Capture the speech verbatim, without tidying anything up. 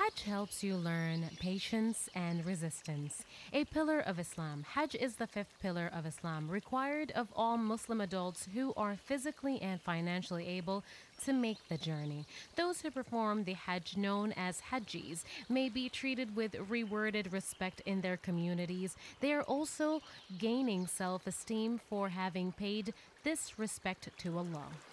Hajj helps you learn patience and resistance. A pillar of Islam, Hajj is the fifth pillar of Islam, required of all Muslim adults who are physically and financially able to make the journey. Those who perform the Hajj, known as Hajjis, may be treated with rewarded respect in their communities. They are also gaining self esteem for having paid this respect to Allah.